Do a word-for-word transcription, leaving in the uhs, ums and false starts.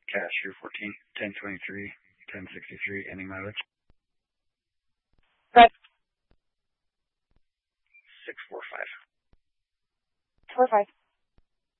Cash year fourteen, ten twenty-three, ten sixty-three, ending mileage. Right. six four five. Four five.